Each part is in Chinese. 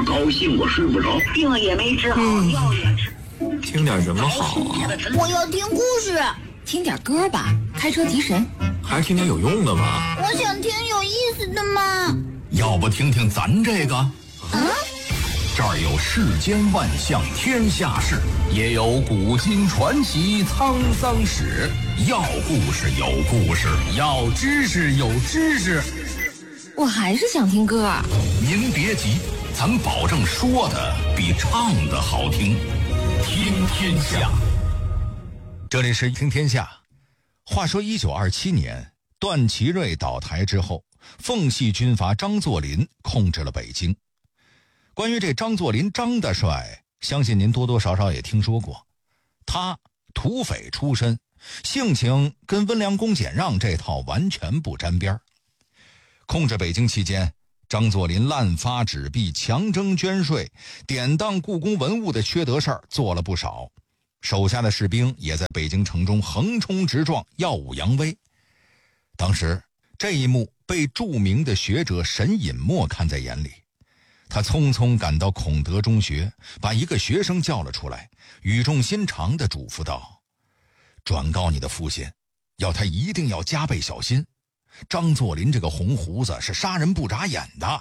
高兴，我睡不着， 病也没治好，药也吃。 听点什么好啊？ 我要听故事。 听点歌吧，开车提神。 还是听点有用的吧。 我想听有意思的嘛。 要不听听咱这个？这儿有世间万象天下事，也有古今传奇沧桑史。要故事有故事，要知识有知识。 我还是想听歌。 您别急，咱保证说的比唱的好听。听天下。这里是听天下。话说1927年，段祺瑞倒台之后，奉系军阀张作霖控制了北京。关于这张作霖张大帅，相信您多多少少也听说过。他土匪出身，性情跟温良恭俭让这套完全不沾边。控制北京期间，张作霖滥发纸币，强征捐税，典当故宫文物的缺德事儿做了不少。手下的士兵也在北京城中横冲直撞，耀武扬威。当时这一幕被著名的学者沈尹默看在眼里，他匆匆赶到孔德中学，把一个学生叫了出来，语重心长地嘱咐道：转告你的父亲，要他一定要加倍小心，张作霖这个红胡子是杀人不眨眼的。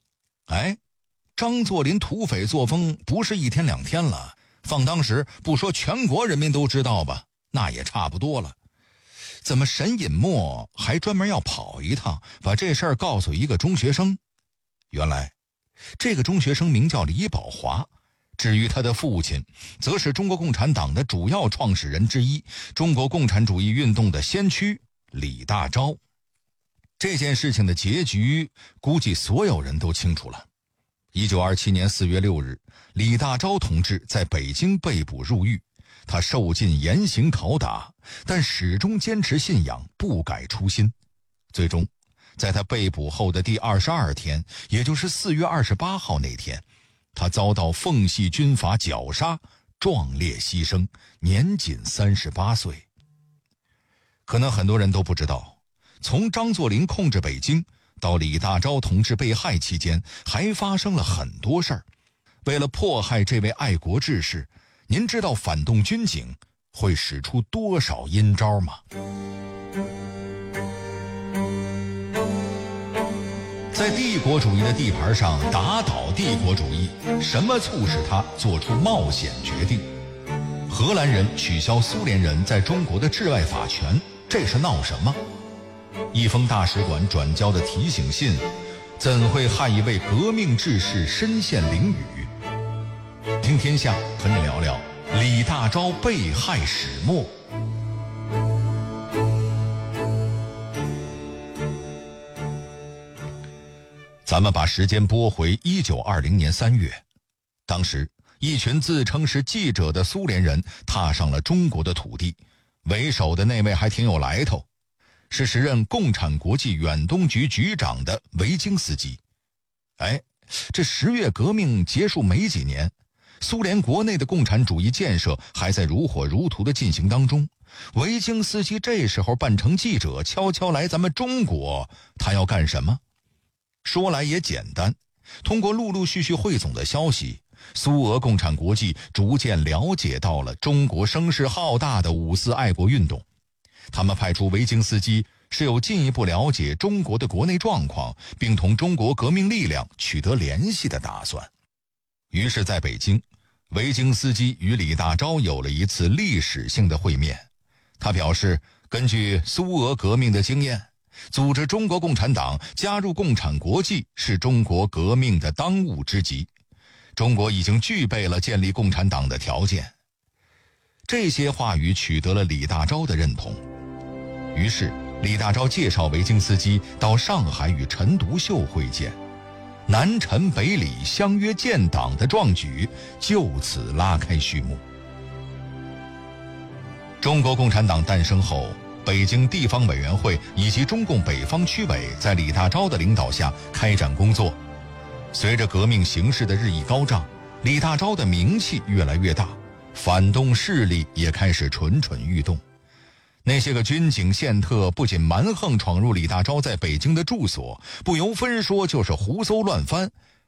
张作霖土匪作风不是一天两天了，放当时不说全国人民都知道吧，那也差不多了。怎么沈尹默还专门要跑一趟，把这事儿告诉一个中学生？原来这个中学生名叫李宝华，至于他的父亲，则是中国共产党的主要创始人之一，中国共产主义运动的先驱李大钊。这件事情的结局，估计所有人都清楚了。1927年4月6日，李大钊同志在北京被捕入狱，他受尽严刑拷打，但始终坚持信仰，不改初心。最终在他被捕后的第22天，也就是4月28号那天，他遭到奉系军阀绞杀，壮烈牺牲，年仅38岁。可能很多人都不知道，从张作霖控制北京到李大钊同志被害期间，还发生了很多事儿。为了迫害这位爱国志士，您知道反动军警会使出多少阴招吗？在帝国主义的地盘上打倒帝国主义，什么促使他做出冒险决定？荷兰人取消苏联人在中国的治外法权，这是闹什么？一封大使馆转交的提醒信，怎会害一位革命志士身陷囹圄？听天下和你聊聊李大钊被害始末。咱们把时间拨回1920年3月，当时一群自称是记者的苏联人踏上了中国的土地，为首的那位还挺有来头，是时任共产国际远东局局长的维京斯基。这10月革命结束没几年，苏联国内的共产主义建设还在如火如荼的进行当中。维京斯基这时候扮成记者，悄悄来咱们中国，他要干什么？说来也简单，通过陆陆续续汇总的消息，苏俄共产国际逐渐了解到了中国声势浩大的五四爱国运动。他们派出维京斯基是有进一步了解中国的国内状况，并同中国革命力量取得联系的打算。于是在北京，维京斯基与李大钊有了一次历史性的会面。他表示，根据苏俄革命的经验，组织中国共产党加入共产国际是中国革命的当务之急，中国已经具备了建立共产党的条件。这些话语取得了李大钊的认同，于是李大钊介绍维京斯基到上海与陈独秀会见，南陈北李相约建党的壮举就此拉开序幕。中国共产党诞生后，北京地方委员会以及中共北方区委在李大钊的领导下开展工作。随着革命形势的日益高涨，李大钊的名气越来越大，反动势力也开始蠢蠢欲动。那些个军警宪特不仅蛮横闯入李大钊在北京的住所，不由分说就是胡搜乱翻，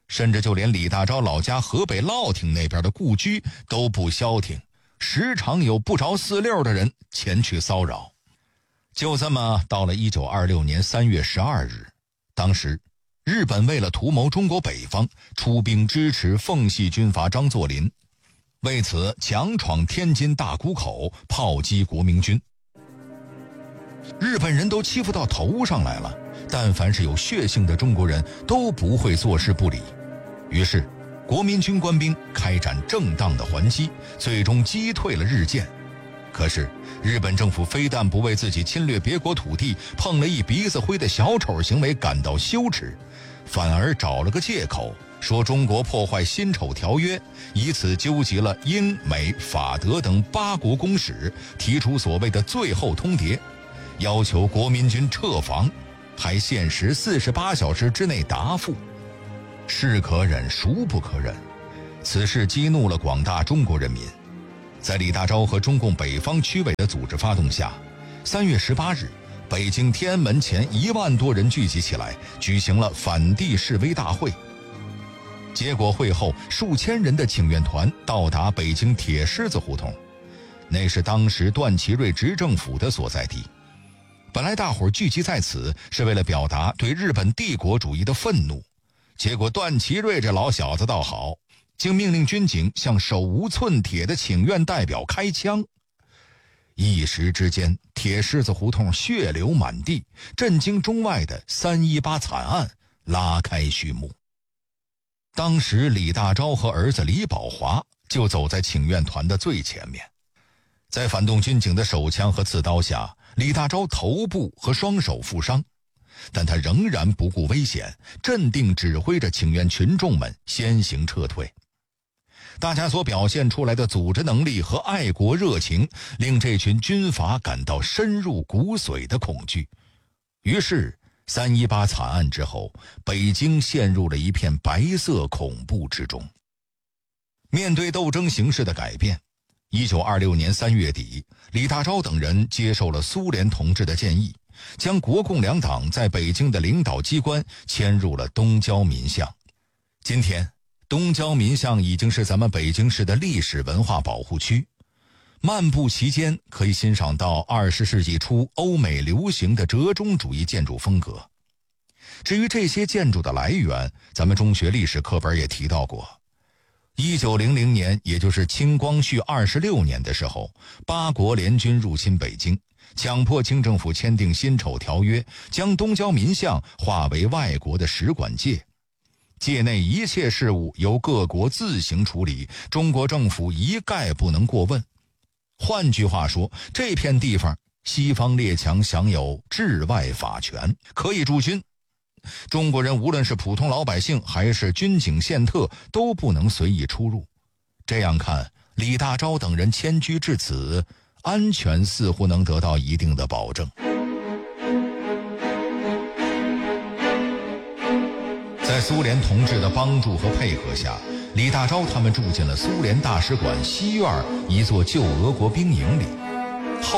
甚至就连李大钊老家河北乐亭那边的故居都不消停，时常有不着四六的人前去骚扰。就这么到了1926年3月12日，当时日本为了图谋中国北方，出兵支持奉系军阀张作霖，为此强闯天津大沽口，炮击国民军。日本人都欺负到头上来了，但凡是有血性的中国人都不会坐视不理。于是国民军官兵开展正当的还击，最终击退了日舰。可是日本政府非但不为自己侵略别国土地碰了一鼻子灰的小丑行为感到羞耻，反而找了个借口说中国破坏辛丑条约，以此纠集了英美法德等8国公使，提出所谓的最后通牒，要求国民军撤防，还限时48小时之内答复。是可忍孰不可忍，此事激怒了广大中国人民。在李大钊和中共北方区委的组织发动下，3月18日，北京天安门前1万多人聚集起来，举行了反帝示威大会。结果会后，数千人的请愿团到达北京铁狮子胡同，那是当时段祺瑞执政府的所在地。本来大伙聚集在此是为了表达对日本帝国主义的愤怒，结果段祺瑞这老小子倒好，竟命令军警向手无寸铁的请愿代表开枪。一时之间，铁狮子胡同血流满地，震惊中外的318惨案拉开序幕。当时李大钊和儿子李宝华就走在请愿团的最前面，在反动军警的手枪和刺刀下，李大钊头部和双手负伤，但他仍然不顾危险，镇定指挥着请愿群众们先行撤退。大家所表现出来的组织能力和爱国热情，令这群军阀感到深入骨髓的恐惧。于是318惨案之后，北京陷入了一片白色恐怖之中。面对斗争形势的改变，1926年3月底，李大钊等人接受了苏联同志的建议，将国共两党在北京的领导机关迁入了东郊民巷。今天东郊民巷已经是咱们北京市的历史文化保护区，漫步其间可以欣赏到20世纪初欧美流行的折中主义建筑风格。至于这些建筑的来源，咱们中学历史课本也提到过。1900年，也就是清光绪26年的时候，8国联军入侵北京，强迫清政府签订辛丑条约，将东郊民巷划为外国的使馆界。界内一切事务由各国自行处理，中国政府一概不能过问。换句话说，这片地方西方列强享有治外法权，可以驻军。中国人无论是普通老百姓还是军警宪特，都不能随意出入。这样看，李大钊等人迁居至此，安全似乎能得到一定的保证。在苏联同志的帮助和配合下，李大钊他们住进了苏联大使馆西院一座旧俄国兵营里。